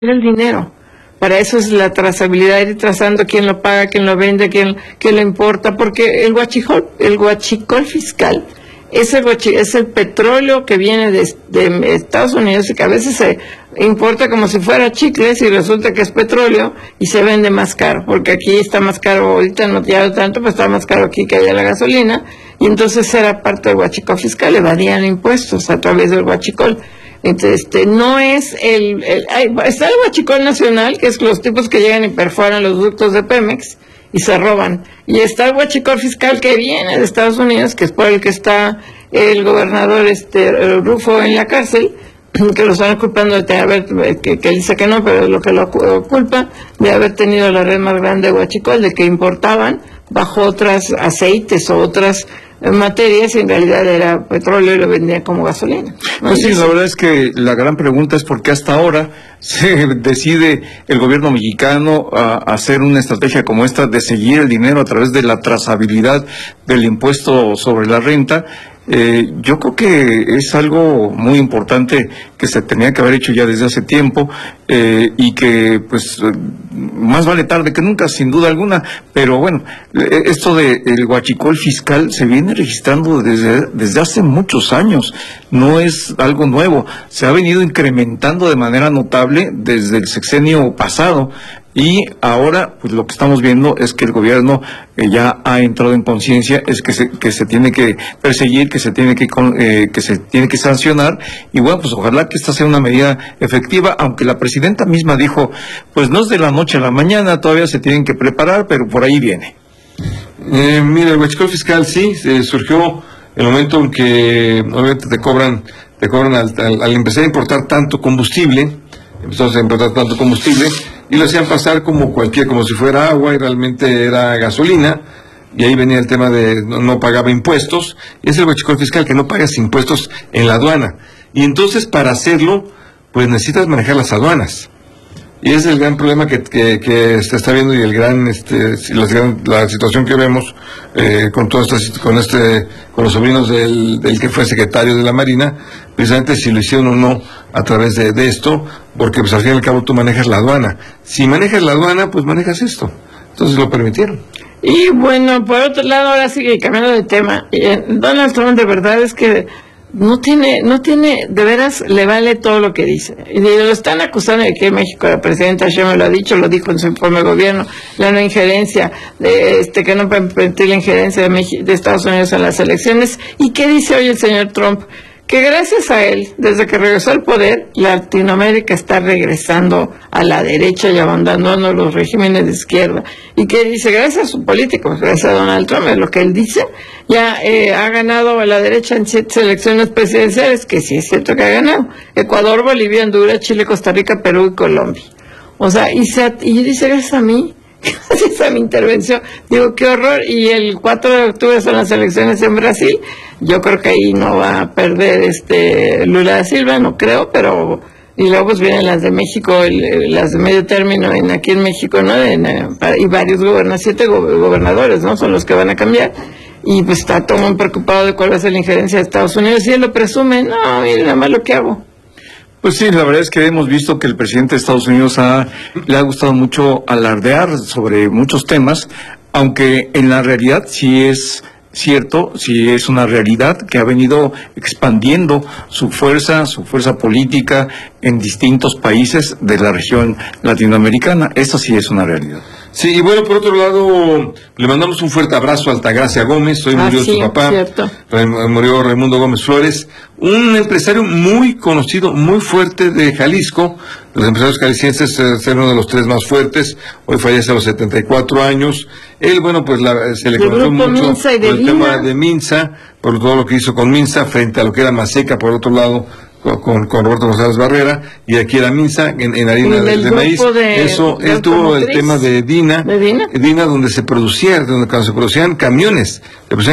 el dinero. Para eso es la trazabilidad, ir trazando quién lo paga, quién lo vende, quién lo importa, porque el huachicol fiscal es el petróleo que viene de Estados Unidos y que a veces se importa como si fuera chicles y resulta que es petróleo y se vende más caro, porque aquí está más caro, ahorita no ya tanto, pero está más caro aquí que allá la gasolina, y entonces era parte del huachicol fiscal, evadían impuestos a través del huachicol. Entonces, no es está el huachicol nacional, que es los tipos que llegan y perforan los ductos de Pemex y se roban, y está el huachicol fiscal que viene de Estados Unidos, que es por el que está el gobernador Rufo en la cárcel, que lo están culpando de haber, que dice que no, pero lo que lo culpa de haber tenido la red más grande de huachicol, de que importaban bajo otras aceites o otras materias y en realidad era petróleo y lo vendían como gasolina. Pues sí, la verdad es que la gran pregunta es por qué hasta ahora se decide el gobierno mexicano a hacer una estrategia como esta de seguir el dinero a través de la trazabilidad del impuesto sobre la renta. Yo creo que es algo muy importante que se tenía que haber hecho ya desde hace tiempo y que pues más vale tarde que nunca, sin duda alguna, pero bueno, esto de el huachicol fiscal se viene registrando desde hace muchos años, no es algo nuevo, se ha venido incrementando de manera notable desde el sexenio pasado. Y ahora, pues lo que estamos viendo es que el gobierno ya ha entrado en conciencia, es que se tiene que perseguir, que se tiene que sancionar, y bueno, pues ojalá que esta sea una medida efectiva, aunque la presidenta misma dijo, pues no es de la noche a la mañana, todavía se tienen que preparar, pero por ahí viene. Mira, el huachicol fiscal sí, surgió el momento en que obviamente te cobran al empezar a importar tanto combustible, y lo hacían pasar como si fuera agua y realmente era gasolina, y ahí venía el tema de no pagaba impuestos, y es el huachicol fiscal que no pagas impuestos en la aduana, y entonces para hacerlo pues necesitas manejar las aduanas, y ese es el gran problema que se está viendo, y el la situación que vemos con los sobrinos del que fue secretario de la Marina, precisamente si lo hicieron o no a través de esto, porque pues al fin y al cabo tú manejas la aduana. Si manejas la aduana, pues manejas esto. Entonces lo permitieron. Y bueno, por otro lado, ahora sigue cambiando de tema. Donald Trump de verdad es que no tiene, de veras le vale todo lo que dice. Y lo están acusando de que México, la presidenta Sheinbaum lo ha dicho, lo dijo en su informe de gobierno, la no injerencia, que no pueden permitir la injerencia de Estados Unidos en las elecciones. ¿Y qué dice hoy el señor Trump? Que gracias a él, desde que regresó al poder, Latinoamérica está regresando a la derecha y abandonando los regímenes de izquierda. Y que dice, gracias a su político, gracias a Donald Trump, es lo que él dice, ya ha ganado a la derecha en 7 elecciones presidenciales, que sí es cierto que ha ganado. Ecuador, Bolivia, Honduras, Chile, Costa Rica, Perú y Colombia. O sea, y dice, gracias a mí. Gracias a mi intervención, digo, qué horror. Y el 4 de octubre son las elecciones en Brasil, yo creo que ahí no va a perder Lula da Silva, no creo, pero y luego pues vienen las de México, las de medio término aquí en México, ¿no? Y varios 7 gobernadores, ¿no? Son los que van a cambiar, y pues está todo muy preocupado de cuál va a ser la injerencia de Estados Unidos, y él lo presume, no, mire nada más lo que hago. Pues sí, la verdad es que hemos visto que el presidente de Estados Unidos le ha gustado mucho alardear sobre muchos temas, aunque en la realidad sí es cierto, sí es una realidad que ha venido expandiendo su fuerza política en distintos países de la región latinoamericana. Eso sí es una realidad. Sí, y bueno, por otro lado, le mandamos un fuerte abrazo a Altagracia Gómez, hoy murió su papá, murió Raimundo Gómez Flores, un empresario muy conocido, muy fuerte de Jalisco. Los empresarios jaliscienses ser uno de los 3 más fuertes, hoy fallece a los 74 años. Él, bueno, pues se le conoció mucho por el tema de Minsa, por todo lo que hizo con Minsa, frente a lo que era Maseca, por otro lado, con Roberto González Barrera, y aquí era Minsa, en harina de maíz. Él tuvo el tema de Dina, donde cuando se producían camiones,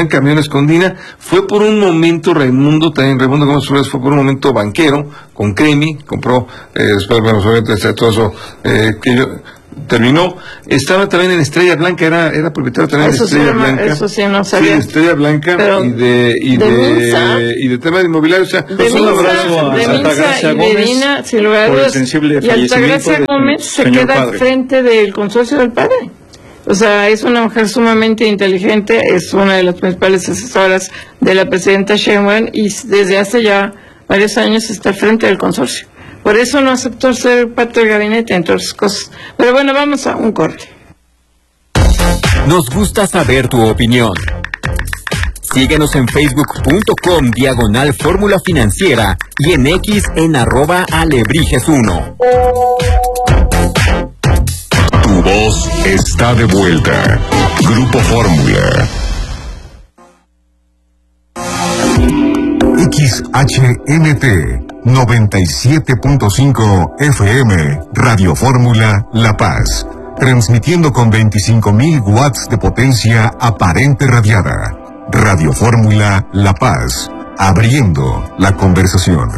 con Dina. Fue por un momento Raimundo Gómez Flores fue por un momento banquero, con Cremi, compró, después, bueno, todo eso, terminó. Estaba también en Estrella Blanca, era propietario también de Estrella Blanca. Eso sí, no sabía. Sí, Estrella Blanca. Pero y de tema de inmobiliario. O sea, de un abrazo a Altagracia Gómez sin lugar a dudas. Y Altagracia Gómez se queda al frente del consorcio del padre. O sea, es una mujer sumamente inteligente, es una de las principales asesoras de la presidenta Sheinbaum y desde hace ya varios años está al frente del consorcio. Por eso no aceptó ser parte del gabinete, entre otras cosas. Pero bueno, vamos a un corte. Nos gusta saber tu opinión. Síguenos en facebook.com/Fórmula Financiera y en X en @Alebrijes1. Tu voz está de vuelta. Grupo Fórmula. XHNT 97.5 FM, Radio Fórmula La Paz. Transmitiendo con 25.000 watts de potencia aparente radiada. Radio Fórmula La Paz. Abriendo la conversación.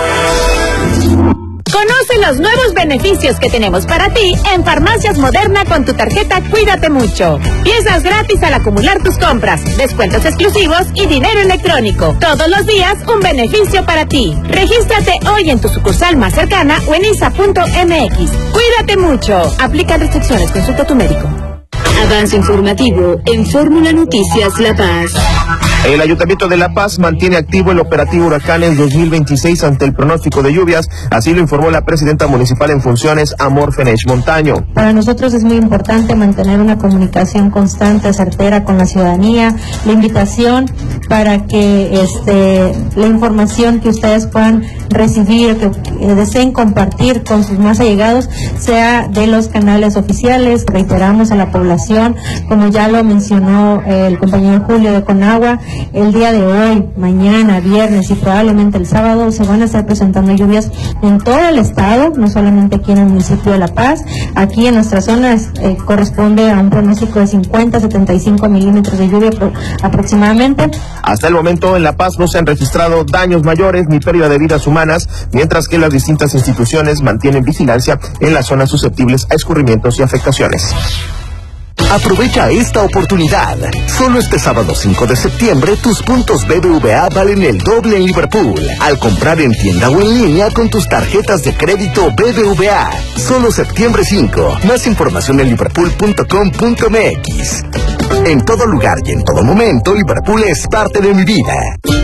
Conoce los nuevos beneficios que tenemos para ti en Farmacias Moderna con tu tarjeta Cuídate Mucho. Piezas gratis al acumular tus compras, descuentos exclusivos y dinero electrónico. Todos los días un beneficio para ti. Regístrate hoy en tu sucursal más cercana o en isa.mx. Cuídate mucho. Aplican restricciones. Consulta a tu médico. Avance informativo en Fórmula Noticias La Paz. El Ayuntamiento de La Paz mantiene activo el operativo Huracanes 2026 ante el pronóstico de lluvias, así lo informó la presidenta municipal en funciones, Amor Fenech Montaño. Para nosotros es muy importante mantener una comunicación constante, certera con la ciudadanía, la invitación para que la información que ustedes puedan recibir, que deseen compartir con sus más allegados, sea de los canales oficiales. Reiteramos a la población, como ya lo mencionó el compañero Julio de Conagua, el día de hoy, mañana, viernes y probablemente el sábado se van a estar presentando lluvias en todo el estado, no solamente aquí en el municipio de La Paz. Aquí en nuestra zona corresponde a un pronóstico de 50-75 milímetros de lluvia aproximadamente. Hasta el momento en La Paz no se han registrado daños mayores ni pérdida de vidas humanas, mientras que las distintas instituciones mantienen vigilancia en las zonas susceptibles a escurrimientos y afectaciones. Aprovecha esta oportunidad. Solo este sábado 5 de septiembre tus puntos BBVA valen el doble en Liverpool al comprar en tienda o en línea con tus tarjetas de crédito BBVA. Solo septiembre 5. Más información en liverpool.com.mx. En todo lugar y en todo momento, Liverpool es parte de mi vida.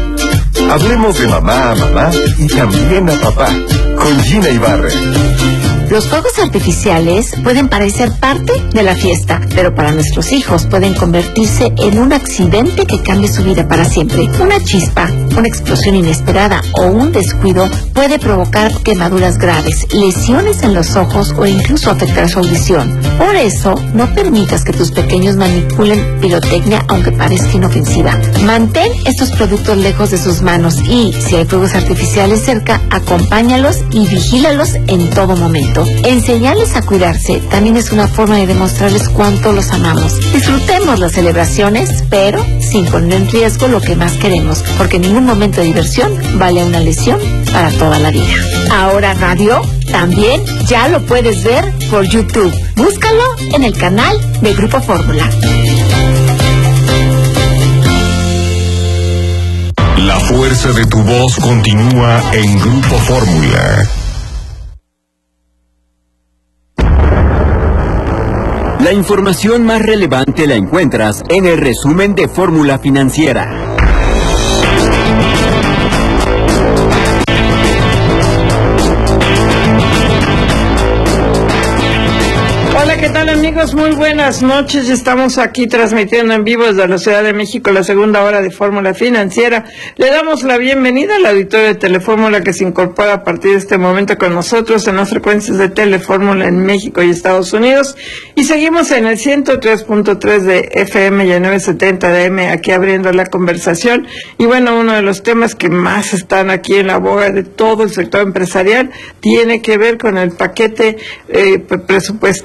Hablemos de mamá a mamá y también a papá, con Gina Ibarra. Los fuegos artificiales pueden parecer parte de la fiesta, pero para nuestros hijos pueden convertirse en un accidente que cambie su vida para siempre. Una chispa, una explosión inesperada o un descuido puede provocar quemaduras graves, lesiones en los ojos o incluso afectar su audición. Por eso, no permitas que tus pequeños manipulen pirotecnia aunque parezca inofensiva. Mantén estos productos lejos de sus manos y, si hay fuegos artificiales cerca, acompáñalos y vigílalos en todo momento. Enseñarles a cuidarse también es una forma de demostrarles cuánto los amamos. Disfrutemos las celebraciones, pero sin poner en riesgo lo que más queremos, porque ningún momento de diversión vale una lesión para toda la vida. Ahora radio también ya lo puedes ver por YouTube. Búscalo en el canal de Grupo Fórmula. La fuerza de tu voz continúa en Grupo Fórmula. La información más relevante la encuentras en el resumen de Fórmula Financiera. Hola, ¿qué tal amigos? Muy buenas noches. Estamos aquí transmitiendo en vivo desde la Ciudad de México la segunda hora de Fórmula Financiera. Le damos la bienvenida al auditorio de Telefórmula que se incorpora a partir de este momento con nosotros en las frecuencias de Telefórmula en México y Estados Unidos. Y seguimos en el 103.3 de FM y el 970 de AM aquí abriendo la conversación. Y bueno, uno de los temas que más están aquí en la boga de todo el sector empresarial tiene que ver con el paquete presupuestal que se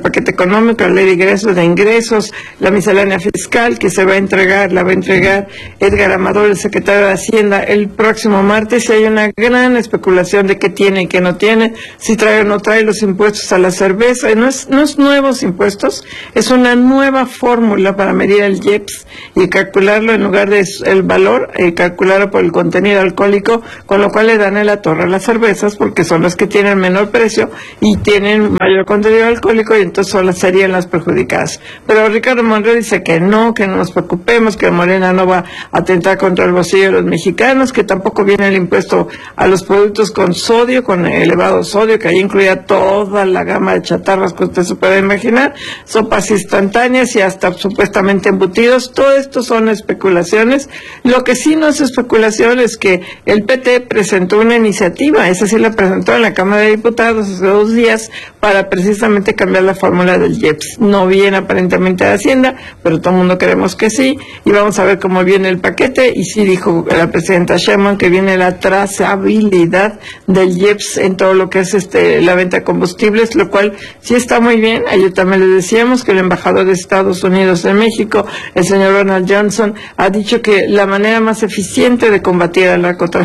el paquete económico, la ley de ingresos, la miscelánea fiscal que la va a entregar Edgar Amador, el secretario de Hacienda, el próximo martes. Y hay una gran especulación de qué tiene y qué no tiene, si trae o no trae los impuestos a la cerveza. No es nuevos impuestos, es una nueva fórmula para medir el IEPS y calcularlo en lugar de el valor, calcularlo por el contenido alcohólico, con lo cual le dan en la torre a las cervezas, porque son las que tienen menor precio y tienen mayor contenido alcohólico, y entonces solo serían las perjudicadas. Pero Ricardo Monreal dice que no nos preocupemos, que Morena no va a atentar contra el bolsillo de los mexicanos, que tampoco viene el impuesto a los productos con sodio, con elevado sodio, que ahí incluía toda la gama de chatarras que usted se puede imaginar, sopas instantáneas y hasta supuestamente embutidos. Todo esto son especulaciones. Lo que sí no es especulación es que el PT presentó una iniciativa, esa sí la presentó en la Cámara de Diputados hace 2 días, para precisamente cambiar la fórmula del IEPS. No viene aparentemente de Hacienda, pero todo el mundo queremos que sí, y vamos a ver cómo viene el paquete. Y sí dijo la presidenta Sheinbaum que viene la trazabilidad del IEPS en todo lo que es la venta de combustibles, lo cual sí está muy bien. Ayer también les decíamos que el embajador de Estados Unidos en México, el señor Ronald Johnson, ha dicho que la manera más eficiente de combatir al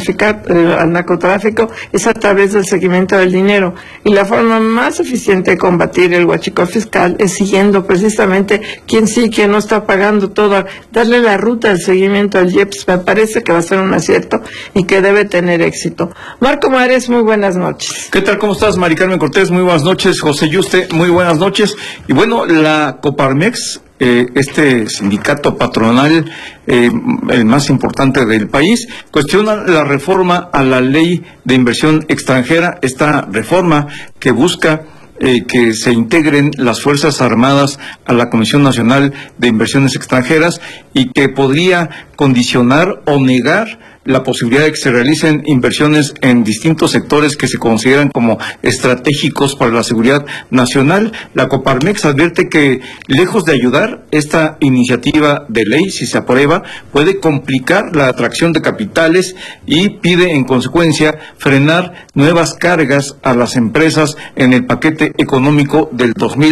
narcotráfico es a través del seguimiento del dinero, y la forma más eficiente de combatir el huachicol fiscal es siguiendo precisamente quién sí, quién no está pagando todo, darle la ruta del seguimiento al IEPS. Me parece que va a ser un acierto y que debe tener éxito. Marco Mares, muy buenas noches. ¿Qué tal? ¿Cómo estás, Mari Carmen Cortés? Muy buenas noches. José Yuste, muy buenas noches. Y bueno, la Coparmex, este sindicato patronal, el más importante del país, cuestiona la reforma a la ley de inversión extranjera, esta reforma que busca que se integren las Fuerzas Armadas a la Comisión Nacional de Inversiones Extranjeras, y que podría condicionar o negar la posibilidad de que se realicen inversiones en distintos sectores que se consideran como estratégicos para la seguridad nacional. La Coparmex advierte que, lejos de ayudar, esta iniciativa de ley, si se aprueba, puede complicar la atracción de capitales, y pide en consecuencia frenar nuevas cargas a las empresas en el paquete económico del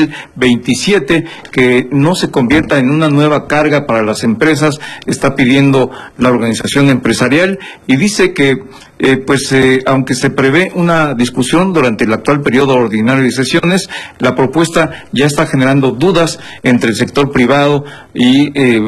2027, que no se convierta en una nueva carga para las empresas, está pidiendo la organización empresarial. Y dice que aunque se prevé una discusión durante el actual periodo ordinario de sesiones, la propuesta ya está generando dudas entre el sector privado, y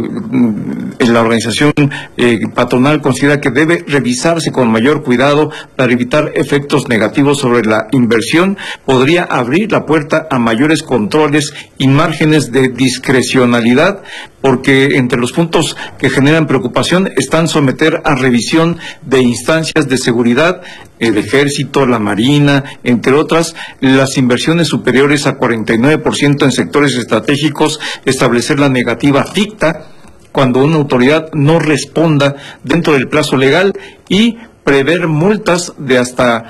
la organización patronal considera que debe revisarse con mayor cuidado para evitar efectos negativos sobre la inversión. Podría abrir la puerta a mayores controles y márgenes de discrecionalidad, porque entre los puntos que generan preocupación están someter a revisión de instancias de seguridad, el Ejército, la Marina, entre otras, las inversiones superiores a 49% en sectores estratégicos, establecer la negativa ficta cuando una autoridad no responda dentro del plazo legal, y prever multas de hasta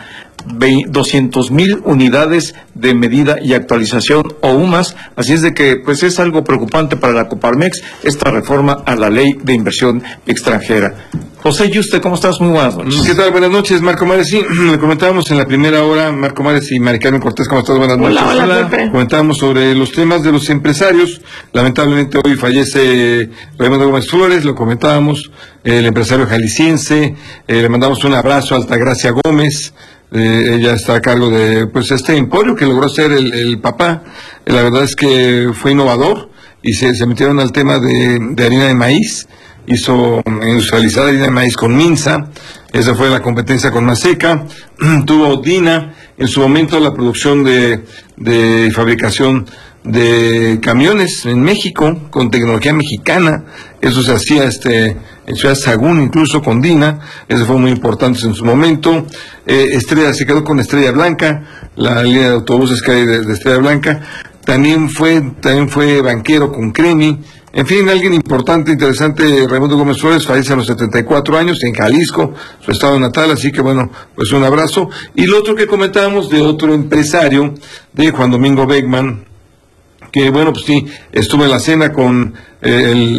200,000 unidades de medida y actualización o UMAS. Así es de que pues es algo preocupante para la Coparmex esta reforma a la ley de inversión extranjera. José Yuste, ¿cómo estás? Muy buenas noches. ¿Qué tal? Buenas noches, Marco Mares. Sí, le comentábamos en la primera hora, Marco Mares y Mari Carmen Cortés, ¿cómo estás? Buenas noches. Hola, Pepe. Comentábamos sobre los temas de los empresarios. Lamentablemente hoy fallece Raimundo Gómez Flores, lo comentábamos, el empresario jalisciense. Le mandamos un abrazo a Altagracia Gómez. Ella está a cargo de este emporio que logró ser el papá. La verdad es que fue innovador, y se metieron al tema de harina de maíz. Hizo industrializar harina de maíz con Minza. Esa fue la competencia con Maseca. Tuvo Dina en su momento la producción de fabricación de camiones en México con tecnología mexicana. Eso se hacía en Ciudad Sagún, incluso con Dina. Eso fue muy importante en su momento. Estrella se quedó con Estrella Blanca, la línea de autobuses que hay de Estrella Blanca. También fue banquero con Cremi. En fin, alguien importante, interesante. Raimundo Gómez Flores fallece a los 74 años en Jalisco, su estado natal, así que bueno, pues un abrazo. Y lo otro que comentábamos de otro empresario, de Juan Domingo Beckman, que bueno, pues sí, estuvo en la cena con el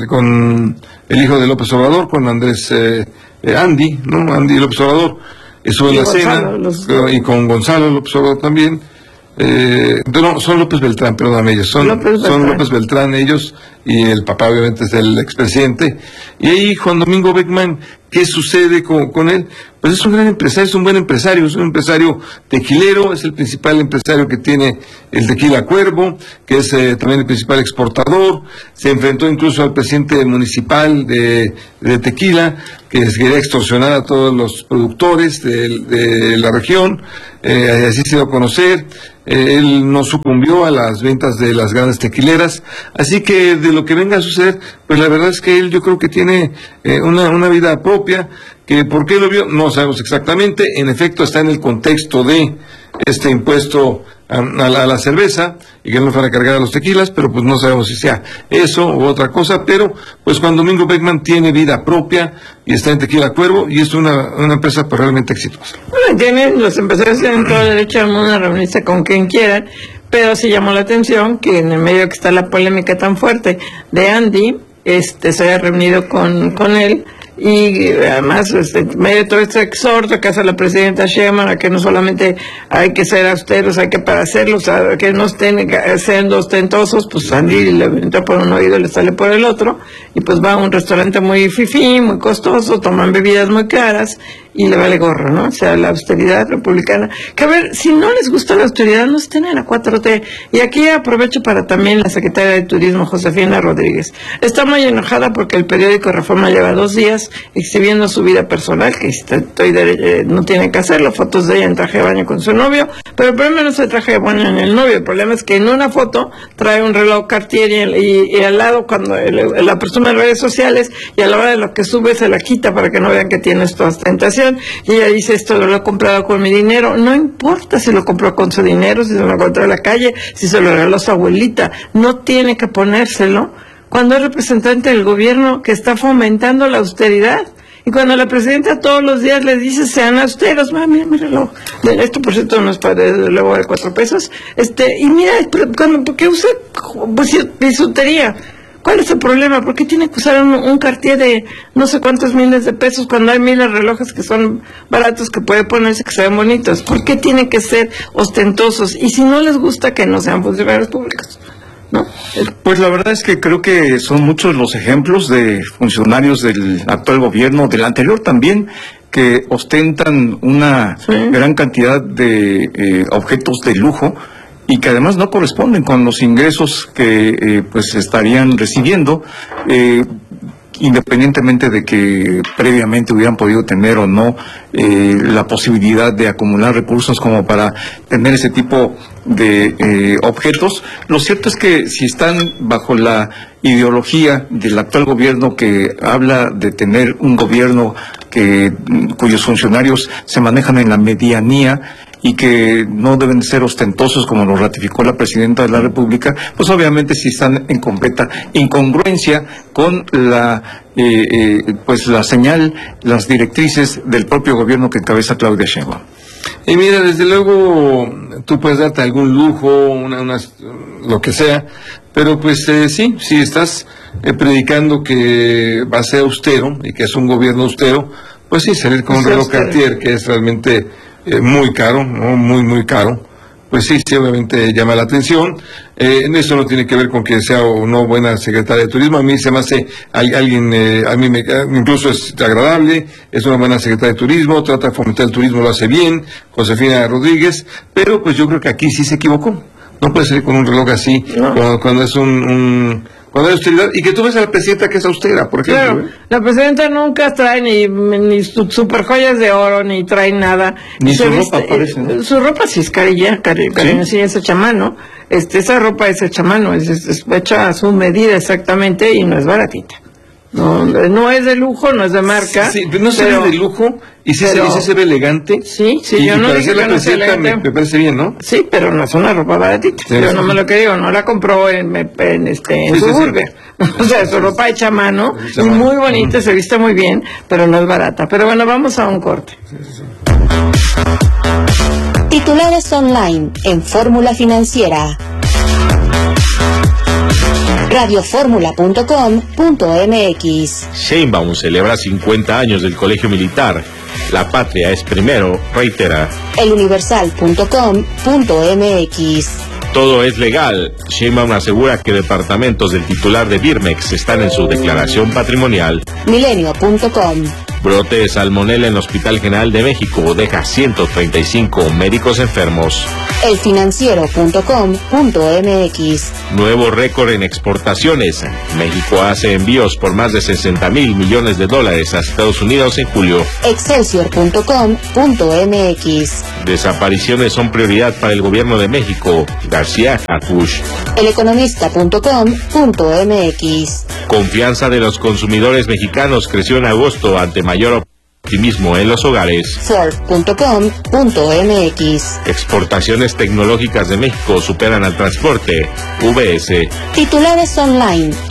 hijo de López Obrador, con Andrés, Andy López Obrador, estuvo en la cena, y con Gonzalo López Obrador también. No, son López Beltrán, perdóname, ellos son López Beltrán ellos, y el papá obviamente es el expresidente. Y ahí Juan Domingo Beckman, ¿qué sucede con él? Pues es un gran empresario, es un buen empresario, es un empresario tequilero, es el principal empresario que tiene el Tequila Cuervo, que es también el principal exportador. Se enfrentó incluso al presidente municipal de Tequila, que quería extorsionar a todos los productores de la región, así se dio a conocer. Él no sucumbió a las ventas de las grandes tequileras, así que de lo que venga a suceder, pues la verdad es que él yo creo que tiene una vida propia, que por qué lo vio no sabemos exactamente. En efecto está en el contexto de este impuesto a la cerveza, y que no van a cargar a los tequilas, pero pues no sabemos si sea eso u otra cosa. Pero pues Juan Domingo Beckman tiene vida propia y está en Tequila Cuervo, y es una empresa pues realmente exitosa. Bueno, los empresarios tienen todo el derecho a una reunirse con quien quieran, pero sí llamó la atención que en el medio que está la polémica tan fuerte de Andy, se haya reunido con él. Y además, en medio de todo este exhorto que hace la presidenta Sheinbaum, a que no solamente hay que ser austeros, hay que para hacerlos, a que no estén siendo ostentosos, pues Andy le entra por un oído y le sale por el otro, y pues va a un restaurante muy fifí, muy costoso, toman bebidas muy caras, y le vale gorro, ¿no? O sea, la austeridad republicana. Que a ver, si no les gusta la austeridad, no estén en la 4T. Y aquí aprovecho para también la secretaria de Turismo, Josefina Rodríguez. Está muy enojada porque el periódico Reforma lleva 2 días exhibiendo su vida personal, que no tiene que hacerlo, fotos de ella en traje de baño con su novio, pero el problema no es el traje de baño en el novio, el problema es que en una foto trae un reloj Cartier y al lado, cuando la persona en redes sociales, y a la hora de lo que sube se la quita para que no vean que tiene esta ostentación. Y ella dice, esto lo he comprado con mi dinero. No importa si lo compró con su dinero, si se lo encontró en la calle, si se lo regaló su abuelita, no tiene que ponérselo cuando es representante del gobierno que está fomentando la austeridad. Y cuando la presidenta todos los días le dice, sean austeros, mira mi reloj, esto por cierto no es para luego de 4 pesos, y mira, ¿por qué usa bisutería? ¿Cuál es el problema? ¿Por qué tiene que usar un Cartier de no sé cuántos miles de pesos cuando hay miles de relojes que son baratos, que puede ponerse, que se ven bonitos? ¿Por qué tienen que ser ostentosos? Y si no les gusta, que no sean funcionarios públicos, ¿no? Pues la verdad es que creo que son muchos los ejemplos de funcionarios del actual gobierno, del anterior también, que ostentan una gran cantidad de objetos de lujo, y que además no corresponden con los ingresos que pues estarían recibiendo, independientemente de que previamente hubieran podido tener o no la posibilidad de acumular recursos como para tener ese tipo de objetos. Lo cierto es que si están bajo la ideología del actual gobierno, que habla de tener un gobierno cuyos funcionarios se manejan en la medianía y que no deben ser ostentosos, como lo ratificó la presidenta de la República, pues obviamente sí están en completa incongruencia con la señal, las directrices del propio gobierno que encabeza Claudia Sheinbaum. Y mira, desde luego tú puedes darte algún lujo, lo que sea, pero pues sí, si estás predicando que va a ser austero y que es un gobierno austero, pues sí, salir con un reloj Cartier, que es realmente muy caro, ¿no? Muy caro, pues sí, obviamente llama la atención. Eso no tiene que ver con que sea o no buena secretaria de Turismo. A mí se me hace alguien, incluso es agradable, es una buena secretaria de Turismo, trata de fomentar el turismo, lo hace bien, Josefina Rodríguez, pero pues yo creo que aquí sí se equivocó. No puede salir con un reloj así, no. Cuando es cuando hay austeridad, y que tú ves a la presidenta que es austera, por ejemplo. Claro, la presidenta nunca trae ni super joyas de oro, ni trae nada. Ni su ropa parece, ¿no? Su ropa sí es carilla, sí, es hecha a mano. Esa ropa es hecha a mano, es hecha a su medida exactamente, y no es baratita. No es de lujo, no es de marca. Sí, no se ve de lujo, y sí se ve elegante. Sí, y yo no dije que no sea elegante. Me parece bien, ¿no? Sí, pero no es una ropa baratita. Sí, yo no me lo que digo, no la compró en Suburbia. O sea, su ropa hecha a mano, y muy bonita, se viste muy bien, pero no es barata. Pero bueno, vamos a un corte. Titulares online en Fórmula Financiera. radioformula.com.mx. Sheinbaum celebra 50 años del Colegio Militar. La patria es primero, reitera. eluniversal.com.mx. Todo es legal. Sheinbaum asegura que departamentos del titular de Birmex están en su declaración patrimonial. Milenio.com. Brote de salmonela en Hospital General de México deja 135 médicos enfermos. elfinanciero.com.mx. Nuevo récord en exportaciones. México hace envíos por más de 60,000 millones de dólares a Estados Unidos en julio. Excelsior.com.mx. Desapariciones son prioridad para el gobierno de México. García Harfuch. Eleconomista.com.mx. Confianza de los consumidores mexicanos creció en agosto ante mayor optimismo en los hogares. Ford.com.mx. Exportaciones tecnológicas de México superan al transporte. VS. Titulares online.